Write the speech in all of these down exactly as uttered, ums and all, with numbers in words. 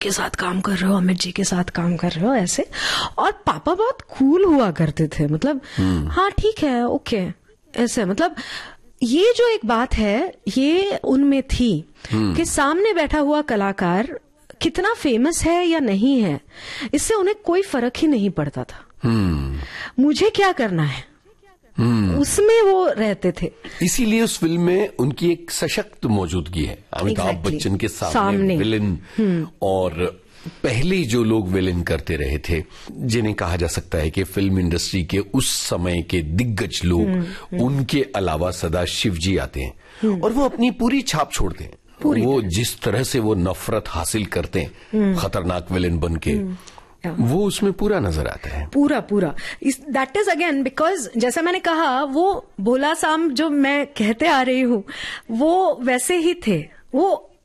के साथ काम कर रहे हो, अमित जी के साथ काम कर रहे हो, ऐसे। और पापा बहुत कूल हुआ करते थे, मतलब हाँ ठीक है, ओके, ऐसे। मतलब ये जो एक बात है ये उनमें थी कि सामने बैठा हुआ कलाकार कितना फेमस है या नहीं है, इससे उन्हें कोई फर्क ही नहीं पड़ता था। मुझे क्या करना है, उसमें वो रहते थे। इसीलिए उस फिल्म में उनकी एक सशक्त मौजूदगी है। अमिताभ exactly. बच्चन के सामने, सामने। विलेन, और पहले जो लोग विलेन करते रहे थे, जिन्हें कहा जा सकता है कि फिल्म इंडस्ट्री के उस समय के दिग्गज लोग, उनके अलावा सदा शिव जी आते हैं और वो अपनी पूरी छाप छोड़ते हैं। वो जिस तरह से वो नफरत हासिल करते हैं खतरनाक विलेन बन के, वो उसमें पूरा नजर आता है, पूरा पूरा। दैट इज अगेन बिकॉज जैसा मैंने कहा, वो भोला साम जो मैं कहते आ रही हूँ वो वैसे ही थे। वो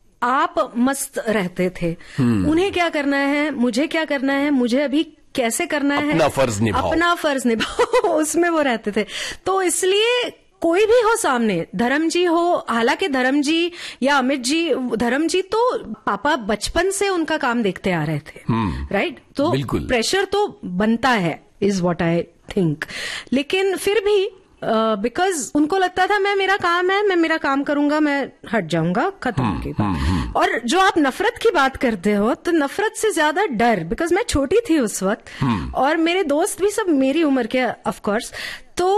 आप मस्त रहते थे, उन्हें क्या करना है, मुझे क्या करना है, मुझे अभी कैसे करना है, अपना फर्ज निभाओ, अपना फर्ज निभाओ उसमें वो रहते थे। तो इसलिए कोई भी हो सामने, धर्म जी हो, हालांकि धर्म जी या अमित जी, धर्म जी तो पापा बचपन से उनका काम देखते आ रहे थे, राइट? तो प्रेशर तो बनता है, इज व्हाट आई थिंक। लेकिन फिर भी बिकॉज uh, उनको लगता था मैं, मेरा काम है, मैं मेरा काम करूंगा, मैं हट जाऊंगा, खत्म की बात। और जो आप नफरत की बात करते हो, तो नफरत से ज्यादा डर, बिकॉज मैं छोटी थी उस वक्त और मेरे दोस्त भी सब मेरी उम्र के ऑफ कोर्स, तो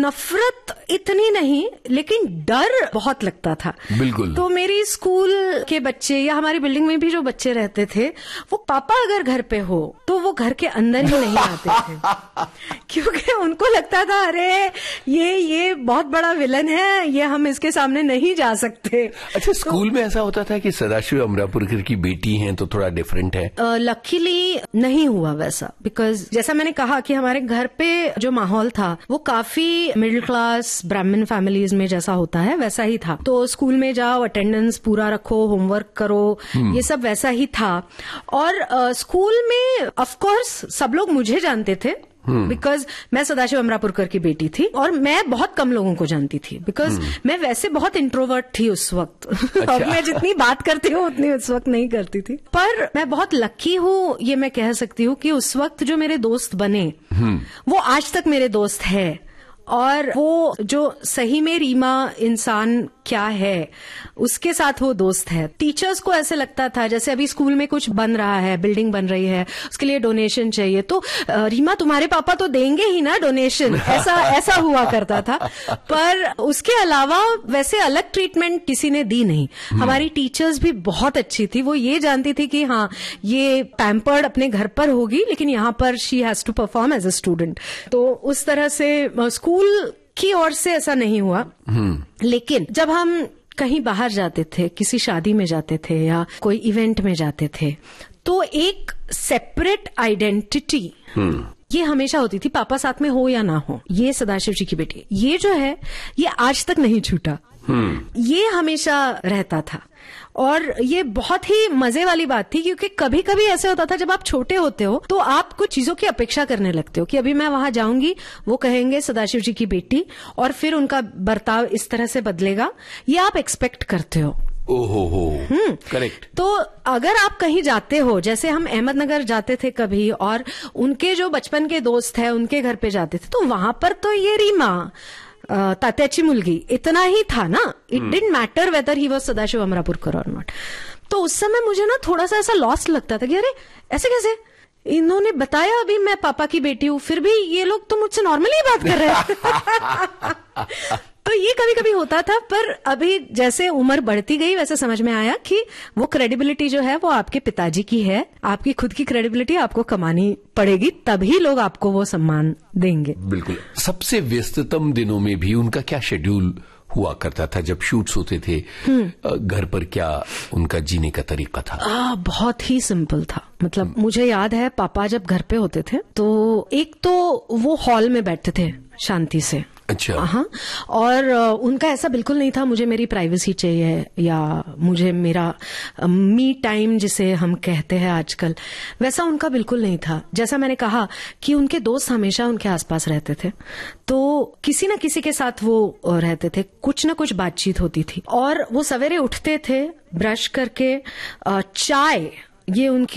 नफरत इतनी नहीं लेकिन डर बहुत लगता था। बिल्कुल। तो मेरी स्कूल के बच्चे या हमारी बिल्डिंग में भी जो बच्चे रहते थे, वो पापा अगर घर पे हो तो वो घर के अंदर ही नहीं आते थे क्योंकि उनको लगता था अरे ये ये बहुत बड़ा विलन है, ये हम इसके सामने नहीं जा सकते। अच्छा, स्कूल तो, में ऐसा होता था कि सदाशिव अमरापुरकर की बेटी हैं तो थोड़ा डिफरेंट है? लकीली uh, नहीं हुआ वैसा, बिकॉज जैसा मैंने कहा कि हमारे घर पे जो माहौल था वो काफी मिडिल क्लास ब्राह्मण फैमिलीज में जैसा होता है वैसा ही था। तो स्कूल में जाओ, अटेंडेंस पूरा रखो, होमवर्क करो, ये सब वैसा ही था। और uh, स्कूल में ऑफ कोर्स सब लोग मुझे जानते थे बिकॉज मैं सदाशिव अमरापुरकर की बेटी थी, और मैं बहुत कम लोगों को जानती थी बिकॉज मैं वैसे बहुत इंट्रोवर्ट थी उस वक्त। अच्छा। अब मैं जितनी बात करती हूँ उतनी उस वक्त नहीं करती थी। पर मैं बहुत लकी हूँ, ये मैं कह सकती हूँ कि उस वक्त जो मेरे दोस्त बने वो आज तक मेरे दोस्त है। और वो जो सही में रीमा इंसान क्या है उसके साथ वो दोस्त है। टीचर्स को ऐसे लगता था जैसे अभी स्कूल में कुछ बन रहा है, बिल्डिंग बन रही है, उसके लिए डोनेशन चाहिए, तो रीमा तुम्हारे पापा तो देंगे ही ना डोनेशन, ऐसा ऐसा हुआ करता था। पर उसके अलावा वैसे अलग ट्रीटमेंट किसी ने दी नहीं। हमारी टीचर्स भी बहुत अच्छी थी, वो ये जानती थी कि हाँ ये पैम्पर्ड अपने घर पर होगी लेकिन यहाँ पर she has to perform as a student. तो उस तरह से स्कूल की ओर से ऐसा नहीं हुआ। लेकिन जब हम कहीं बाहर जाते थे, किसी शादी में जाते थे या कोई इवेंट में जाते थे, तो एक सेपरेट आइडेंटिटी ये हमेशा होती थी, पापा साथ में हो या ना हो, ये सदाशिव जी की बेटी, ये जो है ये आज तक नहीं छूटा, ये हमेशा रहता था। और ये बहुत ही मजे वाली बात थी क्योंकि कभी कभी ऐसे होता था जब आप छोटे होते हो तो आप कुछ चीजों की अपेक्षा करने लगते हो कि अभी मैं वहां जाऊंगी, वो कहेंगे सदाशिव जी की बेटी, और फिर उनका बर्ताव इस तरह से बदलेगा, ये आप एक्सपेक्ट करते हो। ओहो हो, करेक्ट। तो अगर आप कहीं जाते हो, जैसे हम अहमदनगर जाते थे कभी और उनके जो बचपन के दोस्त हैं उनके घर पे जाते थे, तो वहां पर तो ये रीमा तात्याची मुलगी इतना ही था ना, it didn't matter whether he was Sadashiv Amrapurkar और नॉट। तो उस समय मुझे ना थोड़ा सा ऐसा लॉस लगता था कि अरे ऐसे कैसे, इन्होंने बताया अभी मैं पापा की बेटी हूँ, फिर भी ये लोग तो मुझसे नॉर्मली बात कर रहे हैं। तो ये कभी कभी होता था। पर अभी जैसे उम्र बढ़ती गई वैसे समझ में आया कि वो क्रेडिबिलिटी जो है वो आपके पिताजी की है, आपकी खुद की क्रेडिबिलिटी आपको कमानी पड़ेगी, तभी लोग आपको वो सम्मान देंगे। बिल्कुल। सबसे व्यस्ततम दिनों में भी उनका क्या शेड्यूल हुआ करता था जब शूट्स होते थे? घर पर क्या उनका जीने का तरीका था? आ, बहुत ही सिंपल था। मतलब मुझे याद है पापा जब घर पे होते थे तो एक तो वो हॉल में बैठते थे शांति से। अच्छा। हाँ, और उनका ऐसा बिल्कुल नहीं था मुझे मेरी प्राइवेसी चाहिए या मुझे मेरा मी टाइम जिसे हम कहते हैं आजकल, वैसा उनका बिल्कुल नहीं था। जैसा मैंने कहा कि उनके दोस्त हमेशा उनके आसपास रहते थे, तो किसी न किसी के साथ वो रहते थे, कुछ न कुछ बातचीत होती थी। और वो सवेरे उठते थे, ब्रश करके चाय, ये उनकी